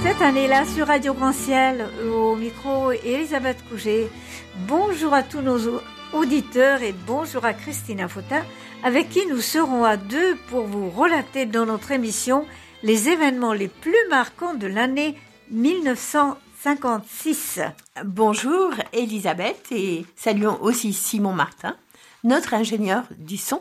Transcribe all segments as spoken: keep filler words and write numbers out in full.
Cette année-là, sur Radio Grand Ciel, au micro, Elisabeth Couget. Bonjour à tous nos auditeurs et bonjour à Christina Fautin, avec qui nous serons à deux pour vous relater dans notre émission les événements les plus marquants de l'année mille neuf cent cinquante-six. Bonjour Elisabeth et saluons aussi Simon Martin, notre ingénieur du son.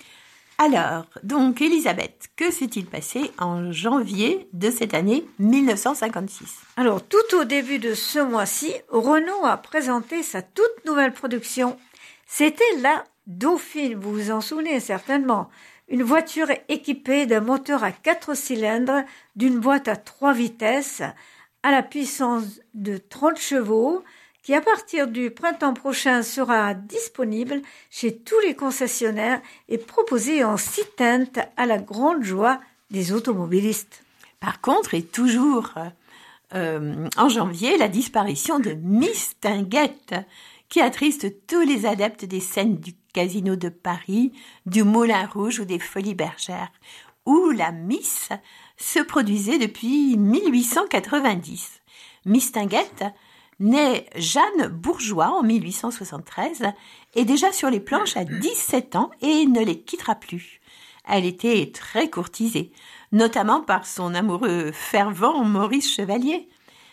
Alors, donc Elisabeth, que s'est-il passé en janvier de cette année mille neuf cent cinquante-six? Alors, tout au début de ce mois-ci, Renault a présenté sa toute nouvelle production. C'était la Dauphine, vous vous en souvenez certainement. Une voiture équipée d'un moteur à quatre cylindres, d'une boîte à trois vitesses, à la puissance de trente chevaux, qui à partir du printemps prochain sera disponible chez tous les concessionnaires et proposée en six teintes à la grande joie des automobilistes. Par contre, et toujours euh, en janvier, la disparition de Mistinguett, qui attriste tous les adeptes des scènes du Casino de Paris, du Moulin Rouge ou des Folies Bergères, où la Miss se produisait depuis mille huit cent quatre-vingt-dix. Mistinguett née Jeanne Bourgeois en mille huit cent soixante-treize, est déjà sur les planches à dix-sept ans et ne les quittera plus. Elle était très courtisée, notamment par son amoureux fervent Maurice Chevalier.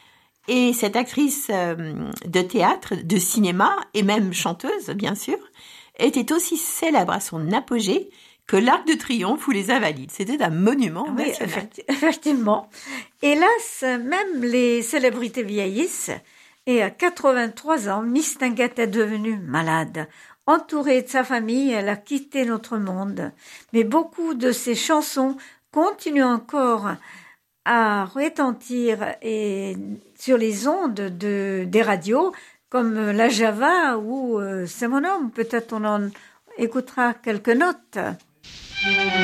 Et cette actrice de théâtre, de cinéma et même chanteuse, bien sûr, était aussi célèbre à son apogée que l'Arc de Triomphe ou les Invalides. C'était un monument oui, national. Effectivement. Hélas, même les célébrités vieillissent. Et à quatre-vingt-trois ans, Mistinguett est devenue malade. Entourée de sa famille, elle a quitté notre monde. Mais beaucoup de ses chansons continuent encore à retentir et sur les ondes de, des radios, comme la Java ou euh, C'est mon homme. Peut-être on en écoutera quelques notes.